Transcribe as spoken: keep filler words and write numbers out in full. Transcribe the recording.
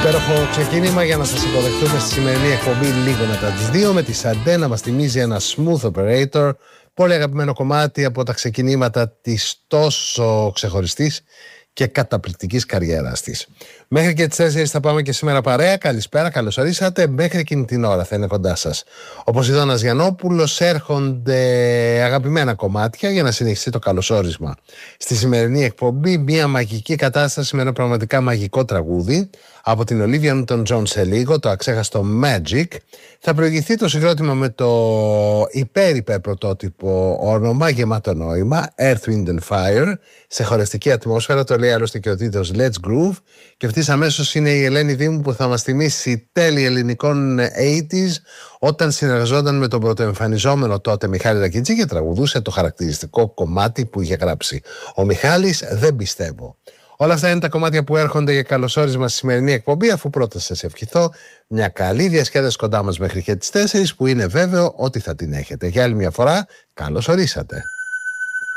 Υπέροχο ξεκίνημα για να σας υποδεχτούμε στη σημερινή εκπομπή λίγο μετά τις δύο, με τη Σαντέ να μας θυμίζει ένα smooth operator, πολύ αγαπημένο κομμάτι από τα ξεκινήματα της τόσο ξεχωριστής και καταπληκτικής καριέρας της. Μέχρι και τις τέσσερις θα πάμε και σήμερα παρέα. Καλησπέρα, καλώς ορίσατε. Μέχρι εκείνη την ώρα θα είναι κοντά σας ο Ποσειδώνας Γιαννόπουλος. Έρχονται αγαπημένα κομμάτια για να συνεχιστεί το καλωσόρισμα στη σημερινή εκπομπή. Μια μαγική κατάσταση με ένα πραγματικά μαγικό τραγούδι από την Olivia Newton-John σε λίγο, το αξέχαστο Magic. Θα προηγηθεί το συγκρότημα με το υπέρ υπέρ πρωτότυπο όνομα, γεμάτο νόημα, Earth, Wind and Fire, σε χορευτική ατμόσφαιρα. Το λέει άλλωστε και ο τίτλος Let's Groove. Και αυτής αμέσως είναι η Ελένη Δήμου που θα μας θυμίσει τέλη ελληνικών ογδόντα, όταν συνεργαζόταν με τον πρωτοεμφανιζόμενο τότε Μιχάλη Ρακιτζή και τραγουδούσε το χαρακτηριστικό κομμάτι που είχε γράψει ο Μιχάλης, «Δεν πιστεύω». Όλα αυτά είναι τα κομμάτια που έρχονται για καλωσόρισμα στη σημερινή εκπομπή, αφού πρώτα σας ευχηθώ μια καλή διασκέδαση κοντά μας μέχρι και τις τέσσερις, που είναι βέβαιο ότι θα την έχετε. Για άλλη μια φορά, καλώς ορίσατε.